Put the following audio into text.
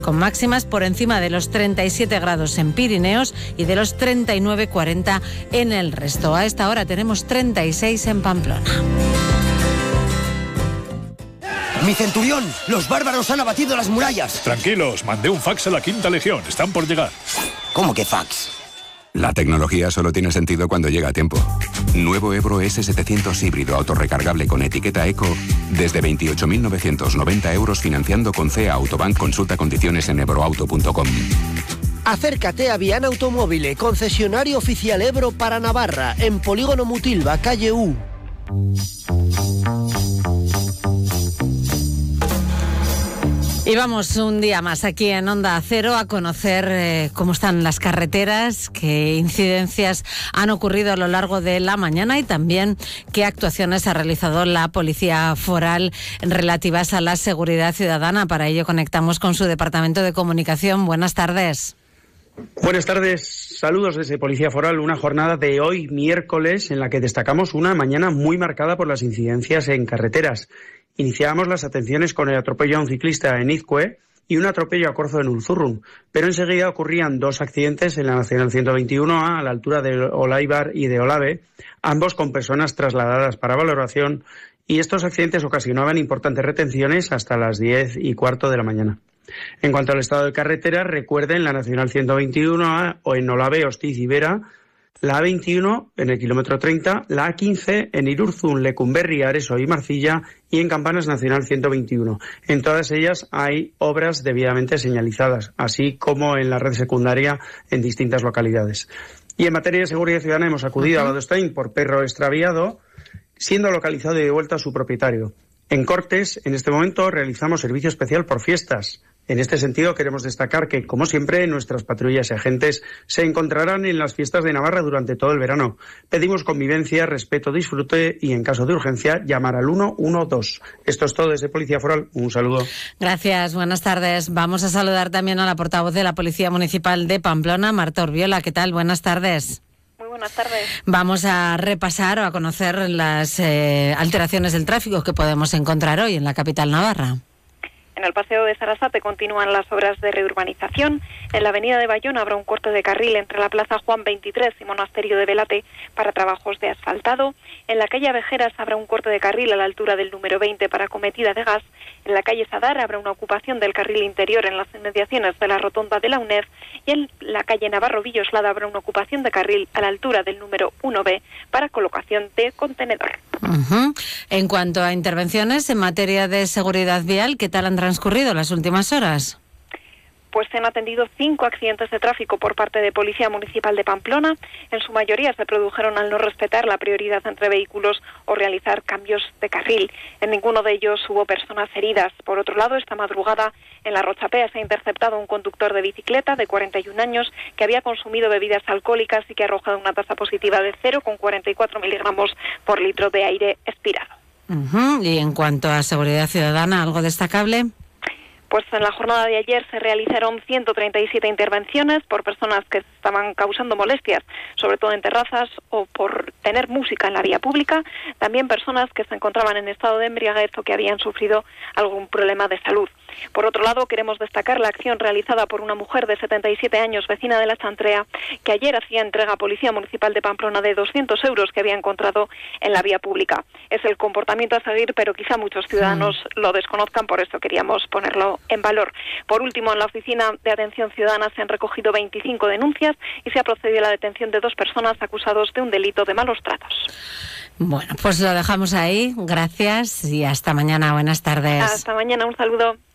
con máximas por encima de los 37 grados en Pirineos y de los 39-40 en el resto. A esta hora tenemos 36 en Pamplona. ¡Mi centurión! ¡Los bárbaros han abatido las murallas! Tranquilos, mandé un fax a la 5ª Legión. Están por llegar. ¿Cómo que fax? La tecnología solo tiene sentido cuando llega a tiempo. Nuevo Ebro S700 híbrido autorrecargable con etiqueta Eco desde 28.990 euros financiando con CEA Autobank. Consulta condiciones en ebroauto.com. Acércate a Viana Automóvil, concesionario oficial Ebro para Navarra, en Polígono Mutilva, calle U. Y vamos un día más aquí en Onda Cero a conocer cómo están las carreteras, qué incidencias han ocurrido a lo largo de la mañana y también qué actuaciones ha realizado la Policía Foral relativas a la seguridad ciudadana. Para ello conectamos con su Departamento de Comunicación. Buenas tardes. Buenas tardes, saludos desde Policía Foral. Una jornada de hoy, miércoles, en la que destacamos una mañana muy marcada por las incidencias en carreteras. Iniciábamos las atenciones con el atropello a un ciclista en Izcue y un atropello a Corzo en Ulzurrun, pero enseguida ocurrían dos accidentes en la Nacional 121A a la altura de Olaibar y de Olave, ambos con personas trasladadas para valoración, y estos accidentes ocasionaban importantes retenciones hasta las 10:15 de la mañana. En cuanto al estado de carretera, recuerden la Nacional 121A o en Olave, Hostiz y Vera, la A21 en el kilómetro 30, la A15 en Irurzun, Lecumberri, Areso y Marcilla y en Campanas Nacional 121. En todas ellas hay obras debidamente señalizadas, así como en la red secundaria en distintas localidades. Y en materia de seguridad ciudadana hemos acudido a Badostein por perro extraviado, siendo localizado y devuelto a su propietario. En Cortes, en este momento, realizamos servicio especial por fiestas. En este sentido, queremos destacar que, como siempre, nuestras patrullas y agentes se encontrarán en las fiestas de Navarra durante todo el verano. Pedimos convivencia, respeto, disfrute y, en caso de urgencia, llamar al 112. Esto es todo desde Policía Foral. Un saludo. Gracias, buenas tardes. Vamos a saludar también a la portavoz de la Policía Municipal de Pamplona, Marta Urbiola. ¿Qué tal? Buenas tardes. Muy buenas tardes. Vamos a repasar o a conocer las alteraciones del tráfico que podemos encontrar hoy en la capital navarra. En el Paseo de Sarasate continúan las obras de reurbanización. En la avenida de Bayona habrá un corte de carril entre la Plaza Juan 23 y Monasterio de Velate para trabajos de asfaltado. En la calle Avejeras habrá un corte de carril a la altura del número 20 para cometida de gas. En la calle Sadar habrá una ocupación del carril interior en las inmediaciones de la rotonda de la UNED. Y en la calle Navarro Villoslada habrá una ocupación de carril a la altura del número 1B para colocación de contenedor. En cuanto a intervenciones en materia de seguridad vial, ¿qué tal han transcurrido las últimas horas? Pues se han atendido 5 accidentes de tráfico por parte de Policía Municipal de Pamplona. En su mayoría se produjeron al no respetar la prioridad entre vehículos o realizar cambios de carril. En ninguno de ellos hubo personas heridas. Por otro lado, esta madrugada en la Rochapea se ha interceptado un conductor de bicicleta de 41 años que había consumido bebidas alcohólicas y que ha arrojado una tasa positiva de 0,44 miligramos por litro de aire expirado. Y en cuanto a seguridad ciudadana, ¿algo destacable? Pues en la jornada de ayer se realizaron 137 intervenciones por personas que estaban causando molestias, sobre todo en terrazas o por tener música en la vía pública. También personas que se encontraban en estado de embriaguez o que habían sufrido algún problema de salud. Por otro lado, queremos destacar la acción realizada por una mujer de 77 años, vecina de La Chantrea, que ayer hacía entrega a Policía Municipal de Pamplona de 200 euros que había encontrado en la vía pública. Es el comportamiento a seguir, pero quizá muchos ciudadanos lo desconozcan, por eso queríamos ponerlo en valor. Por último, en la Oficina de Atención Ciudadana se han recogido 25 denuncias y se ha procedido a la detención de 2 personas acusados de un delito de malos tratos. Bueno, pues lo dejamos ahí. Gracias y hasta mañana. Buenas tardes. Hasta mañana. Un saludo.